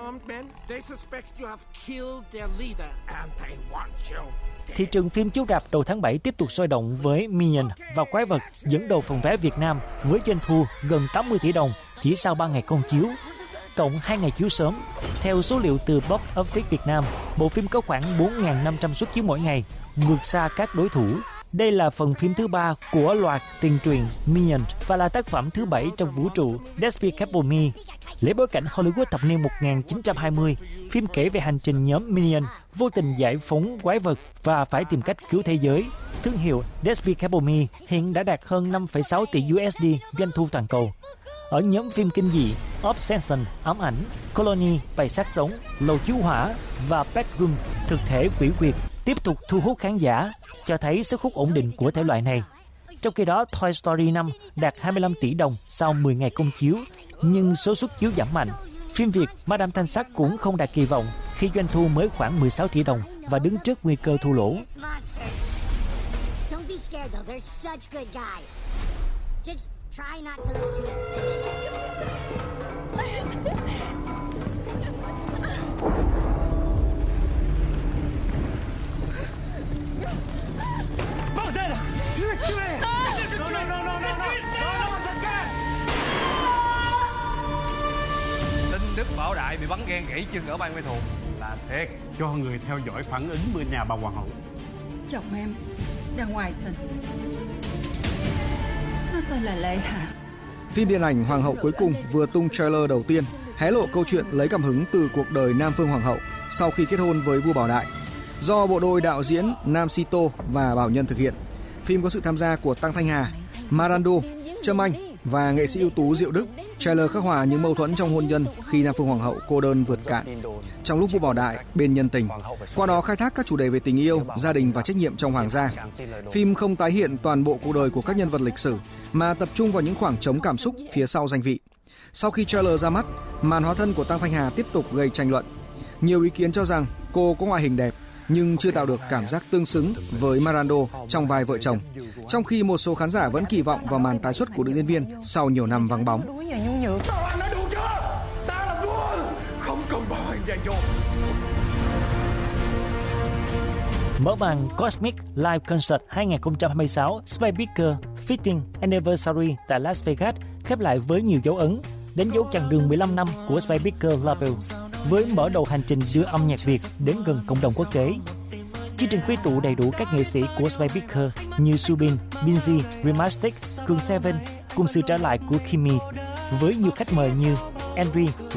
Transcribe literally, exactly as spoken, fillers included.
Thị trường phim chiếu rạp đầu tháng bảy tiếp tục sôi động với Minion và Quái vật dẫn đầu phòng vé Việt Nam với doanh thu gần tám mươi tỷ đồng chỉ sau ba ngày công chiếu, cộng hai ngày chiếu sớm. Theo số liệu từ Box Office Việt Nam, bộ phim có khoảng bốn nghìn năm trăm suất chiếu mỗi ngày, vượt xa các đối thủ. Đây là phần phim thứ ba của loạt tiền truyện Minion và là tác phẩm thứ bảy trong vũ trụ Despicable Me. Lấy bối cảnh Hollywood thập niên một nghìn chín trăm hai mươi, phim kể về hành trình nhóm Minion vô tình giải phóng quái vật và phải tìm cách cứu thế giới. Thương hiệu Despicable Me hiện đã đạt hơn năm phẩy sáu tỷ u ét đê doanh thu toàn cầu. Ở nhóm phim kinh dị, Obsession, ám ảnh, Colony, bầy sát sống, lầu chiếu hỏa và Bedroom, thực thể quỷ quyệt tiếp tục thu hút khán giả, cho thấy sức hút ổn định của thể loại này. Trong khi đó, Toy Story năm đạt hai mươi lăm tỷ đồng sau mười ngày công chiếu, nhưng số suất chiếu giảm mạnh. Phim Việt Madame Thanh Sắc cũng không đạt kỳ vọng khi doanh thu mới khoảng mười sáu tỷ đồng và đứng trước nguy cơ thua lỗ. Tin Đức Bảo Đại bị bắn ghen gãy chân ở Ban Mê Thuột là thiệt. Cho người theo dõi phản ứng bên nhà bà hoàng hậu. Chồng em đang ngoài tình. Nó tên là Lệ Hạ. Phim điện ảnh Hoàng hậu cuối cùng vừa tung trailer đầu tiên, hé lộ câu chuyện lấy cảm hứng từ cuộc đời Nam Phương Hoàng hậu sau khi kết hôn với vua Bảo Đại. Do bộ đôi đạo diễn Nam Sito và Bảo Nhân thực hiện, phim có sự tham gia của Tăng Thanh Hà, Marando, Trâm Anh và nghệ sĩ ưu tú Diệu Đức. Trailer khắc họa những mâu thuẫn trong hôn nhân khi Nam Phương Hoàng hậu cô đơn vượt cạn trong lúc vua Bảo Đại bên nhân tình. Qua đó khai thác các chủ đề về tình yêu, gia đình và trách nhiệm trong hoàng gia. Phim không tái hiện toàn bộ cuộc đời của các nhân vật lịch sử, mà tập trung vào những khoảng trống cảm xúc phía sau danh vị. Sau khi trailer ra mắt, màn hóa thân của Tăng Thanh Hà tiếp tục gây tranh luận. Nhiều ý kiến cho rằng cô có ngoại hình đẹp nhưng chưa tạo được cảm giác tương xứng với Marando trong vai vợ chồng, trong khi một số khán giả vẫn kỳ vọng vào màn tái xuất của nữ diễn viên sau nhiều năm vắng bóng. Mở màn Cosmic Live Concert hai không hai sáu Spybeaker Fiftieth Anniversary tại Las Vegas khép lại với nhiều dấu ấn, đánh dấu chặng đường mười lăm năm của Spybeaker Label, với mở đầu hành trình đưa âm nhạc Việt đến gần cộng đồng quốc tế. Chương trình quy tụ đầy đủ các nghệ sĩ của Spybeaker như Subin, Binz, Rimastic, Cường Seven cùng sự trở lại của Kimmy, với nhiều khách mời như Henry,